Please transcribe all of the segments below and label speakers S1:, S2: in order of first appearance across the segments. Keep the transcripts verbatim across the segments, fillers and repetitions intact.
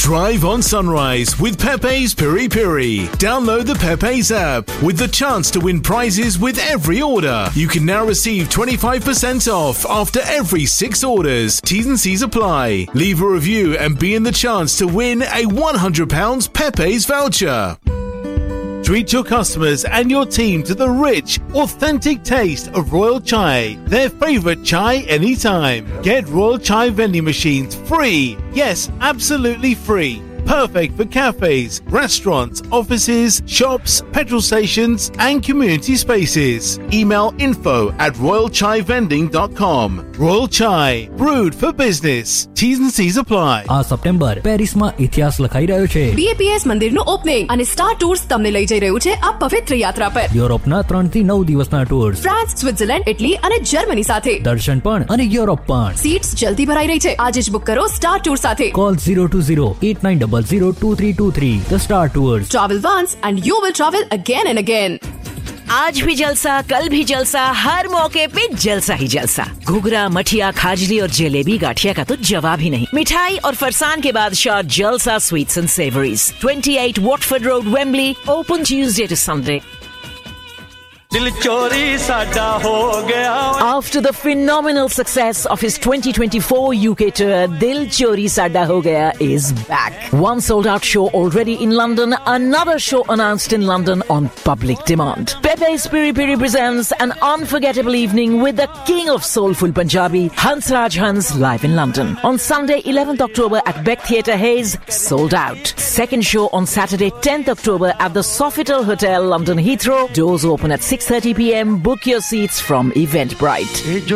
S1: Drive on sunrise with Pepe's Piri Piri. Download the Pepe's app with the chance to win prizes with every order. You can now receive twenty-five percent off after every six orders. T's and C's apply. Leave a review and be in the chance to win a one hundred pounds Pepe's voucher. Treat your customers and your team to the rich, authentic taste of Royal Chai, their favourite chai anytime. Get Royal Chai vending machines free. Yes, absolutely free. Perfect for cafes, restaurants, offices, shops, petrol stations and community spaces. Email info at royal chai vending dot com. Royal Chai, brewed for business. T's and C's apply.
S2: આ September પેરિસમાં ઇતિહાસ લખાઈ રહ્યો છે.
S3: B A P S મંદિરનું opening અને star tours તમને લઈ જઈ રહ્યું છે આ પવિત્ર યાત્રા પર.
S2: યુરોપના ત્રણ થી નવ દિવસના ટૂર્સ.
S3: ફ્રાન્સ, સ્વિટ્ઝરલેન્ડ, ઇટલી અને જર્મની સાથે.
S2: દર્શન પણ અને યુરોપ પણ.
S3: સીટ્સ જલ્દી ભરાઈ રહી છે. આજે જ બુક કરો સ્ટાર ટૂર સાથે.
S2: Call zero two zero eight nine zero zero two three two three. The Star Tours.
S3: Travel once and you will travel again and again.
S4: आज भी जलसा, कल भी जलसा, हर मौके पे जलसा ही जलसा. घुघरा, मठिया, खाजली और जलेबी गाठिया का तो जवाब ही नहीं. मिठाई और फरसान के बादशाह जलसा sweets and savouries. twenty-eight Watford Road, Wembley. Open Tuesday to Sunday. After the phenomenal success of his twenty twenty-four U K tour, Dil Chori Sada Ho Gaya is back. One sold-out show already in London, another show announced in London on public demand. Pepe's Piri Piri presents an unforgettable evening with the king of soulful Punjabi, Hansraj Hans, live in London. On Sunday, eleventh October at Beck Theatre, Hayes, sold out. Second show on Saturday, tenth October at the Sofitel Hotel, London Heathrow. Doors open at six thirty p.m. Book your seats from Eventbrite.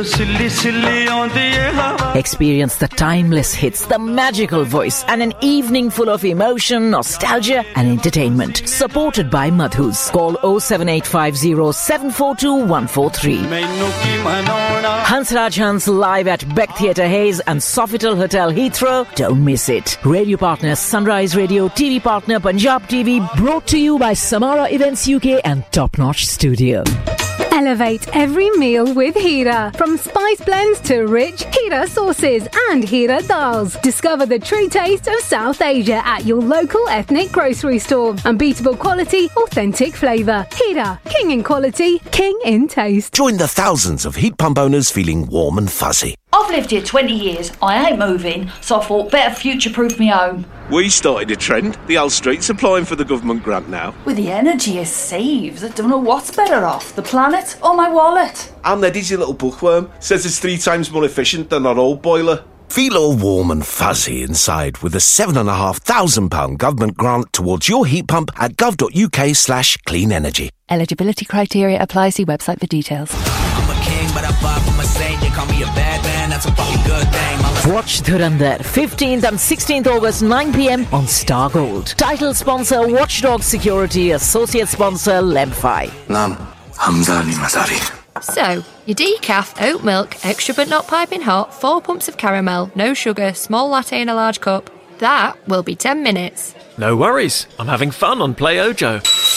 S4: Experience the timeless hits, the magical voice and an evening full of emotion, nostalgia and entertainment. Supported by Madhus. Call oh seven eight five oh seven four two one four three. Hansraj Hans live at Beck Theatre, Hayes and Sofitel Hotel, Heathrow. Don't miss it. Radio partner Sunrise Radio, T V partner Punjab T V. Brought to you by Samara Events U K and Top Notch Studio.
S5: Elevate every meal with Hira. From spice blends to rich Hira sauces and Hira dals. Discover the true taste of South Asia at your local ethnic grocery store. Unbeatable quality, authentic flavour. Hira, king in quality, king in taste.
S6: Join the thousands of heat pump owners feeling warm and fuzzy.
S7: I've lived here twenty years. I ain't moving, so I thought better future-proof me home.
S8: We started a trend. The Hull Street's applying for the government grant now.
S7: With the energy it saves, I don't know what's better off, the planet or my wallet.
S8: And Eddie's your little bookworm. Says it's three times more efficient than our old boiler.
S6: Feel all warm and fuzzy inside with a seven and a half thousand pound government grant towards your heat pump at gov.uk slash clean energy.
S9: Eligibility criteria apply. See website for details.
S10: I'm a king, but I fuck with my saint. They call me a bad man. That's a fucking good thing.
S4: Watch Dhurandhar, fifteenth and sixteenth August, nine p.m. on Star Gold. Title sponsor Watchdog Security, associate sponsor Lemfi.
S11: Nam Hamza Ali Mazari.
S12: So, your decaf, oat milk, extra but not piping hot, four pumps of caramel, no sugar, small latte in a large cup. That will be ten minutes.
S13: No worries, I'm having fun on Play Ojo.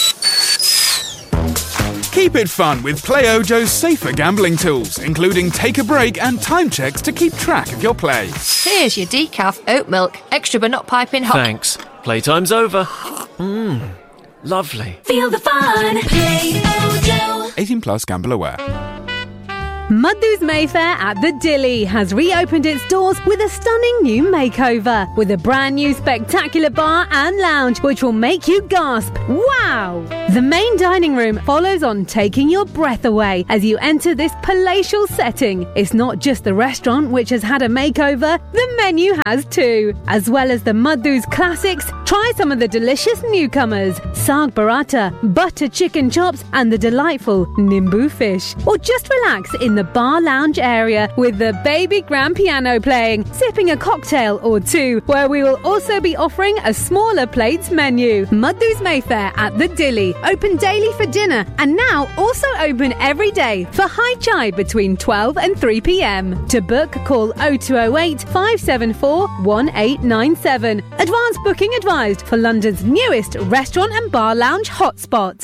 S14: Keep it fun with Play Ojo's safer gambling tools, including take a break and time checks to keep track of your play.
S12: Here's your decaf, oat milk, extra but not piping hot.
S13: Thanks. Playtime's over. Mmm, lovely.
S5: Feel the fun. Play Ojo.
S14: eighteen plus, gamble aware.
S5: Madhu's Mayfair at the Dilly has reopened its doors with a stunning new makeover, with a brand new spectacular bar and lounge which will make you gasp, wow! The main dining room follows on, taking your breath away as you enter this palatial setting. It's not just the restaurant which has had a makeover, the menu has too. As well as the Madhu's classics, try some of the delicious newcomers, Saag Paratha, butter chicken chops and the delightful Nimbu fish. Or just relax in the the bar lounge area with the baby grand piano playing, sipping a cocktail or two, where we will also be offering a smaller plates menu. Madhu's Mayfair at the Dilly, open daily for dinner and now also open every day for high chai between twelve and three p.m. To book, call oh two oh eight, five seven four, one eight nine seven. Advance booking advised for London's newest restaurant and bar lounge hotspot.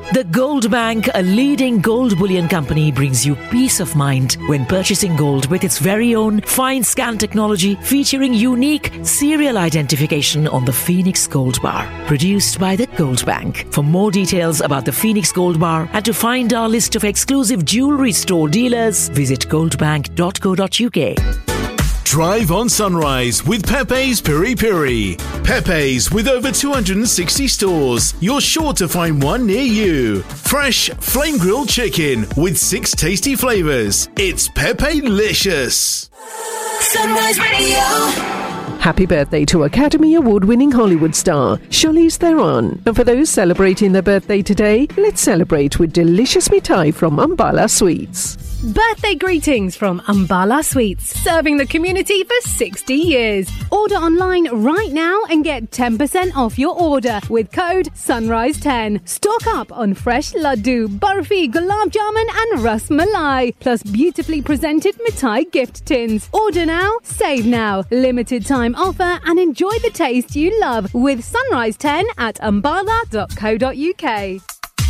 S4: The Gold Bank, a leading gold bullion company, brings you peace of mind when purchasing gold with its very own fine scan technology featuring unique serial identification on the Phoenix Gold Bar. Produced by the Gold Bank. For more details about the Phoenix Gold Bar and to find our list of exclusive jewellery store dealers, visit goldbank dot co dot uk.
S1: Drive on Sunrise with Pepe's Piri Piri. Pepe's with over two hundred sixty stores. You're sure to find one near you. Fresh flame grilled chicken with six tasty flavours. It's Pepe-licious.
S15: Sunrise Radio. Happy birthday to Academy Award-winning Hollywood star Charlize Theron. And for those celebrating their birthday today, let's celebrate with delicious mithai from Ambala Sweets.
S5: Birthday greetings from Ambala Sweets, serving the community for sixty years. Order online right now and get ten percent off your order with code sunrise ten. Stock up on fresh laddu, barfi, gulab jamun and ras malai, plus beautifully presented mithai gift tins. Order now, save now. Limited time offer and enjoy the taste you love with Sunrise ten at ambala dot co dot uk.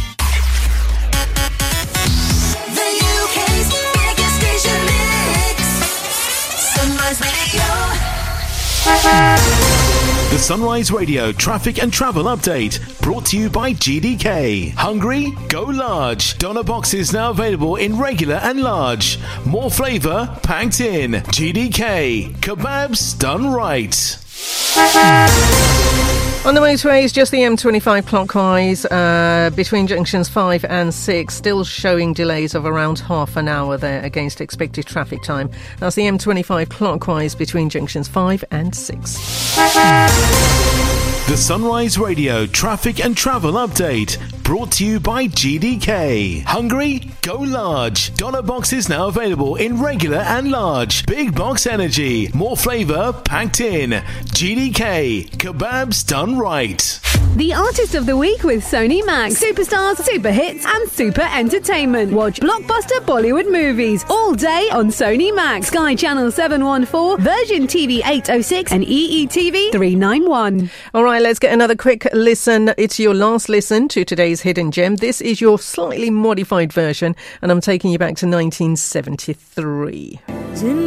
S1: The Sunrise Radio traffic and travel update brought to you by G D K. Hungry? Go large. Doner boxes now available in regular and large. More flavour packed in. G D K. Kebabs done right.
S15: On the motorways, just the M twenty-five clockwise uh, between junctions five and six, still showing delays of around half an hour there against expected traffic time. That's the M twenty-five clockwise between junctions five and six.
S1: The Sunrise Radio traffic and travel update brought to you by G D K. Hungry? Go large. Doner boxes now available in regular and large. Big box energy. More flavour packed in. G D K. Kebabs done right.
S5: The Artist of the Week with Sony Max. Superstars, super hits and super entertainment. Watch blockbuster Bollywood movies all day on Sony Max. Sky Channel seven one four, Virgin T V eight oh six and E E T V three ninety-one.
S15: All right, let's get another quick listen. It's your last listen to today's Hidden Gem. This is your slightly modified version and I'm taking you back to nineteen seventy-three.